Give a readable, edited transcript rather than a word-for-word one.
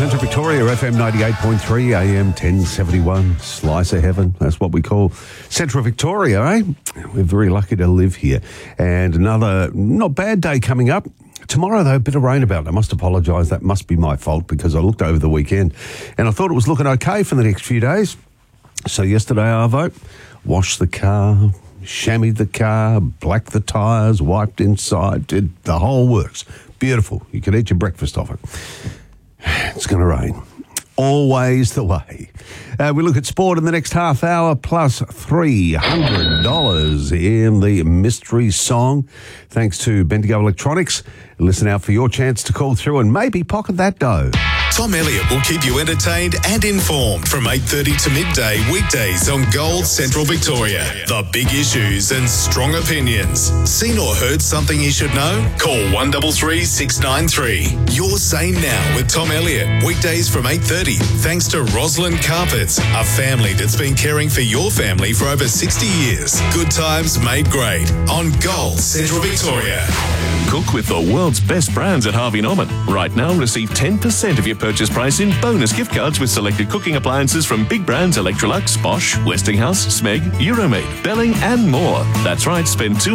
Central Victoria, FM 98.3, AM 1071, slice of heaven. That's what we call Central Victoria, eh? We're very lucky to live here. And another not bad day coming up. Tomorrow, though, a bit of rain about it. I must apologise. That must be my fault because I looked over the weekend and I thought it was looking okay for the next few days. So yesterday, Arvo, washed the car, chamoised the car, blacked the tyres, wiped inside, did the whole works. Beautiful. You could eat your breakfast off it. It's going to rain. Always the way. We look at sport in the next half hour, plus $300 in the mystery song. Thanks to Bendigo Electronics. Listen out for your chance to call through and maybe pocket that dough. Tom Elliott will keep you entertained and informed from 8:30 to midday weekdays on Gold Central Victoria. The big issues and strong opinions. Seen or heard something you should know? Call 133 693. Your Say Now with Tom Elliott. Weekdays from 8:30. Thanks to Roslyn Carpets, a family that's been caring for your family for over 60 years. Good times made great on Gold Central Victoria. Cook with the world's best brands at Harvey Norman. Right now, receive 10% of your purchase price in bonus gift cards with selected cooking appliances from big brands Electrolux, Bosch, Westinghouse, Smeg, Euromade, Belling and more. That's right, spend